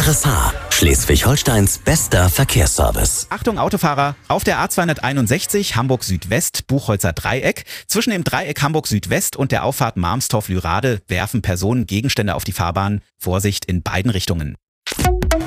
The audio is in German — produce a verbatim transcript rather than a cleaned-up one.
R S H, Schleswig-Holsteins bester Verkehrsservice. Achtung Autofahrer, auf der A zweihunderteinundsechzig Hamburg Südwest, Buchholzer Dreieck, zwischen dem Dreieck Hamburg Südwest und der Auffahrt Marmstorf-Lürade werfen Personen Gegenstände auf die Fahrbahn. Vorsicht in beiden Richtungen.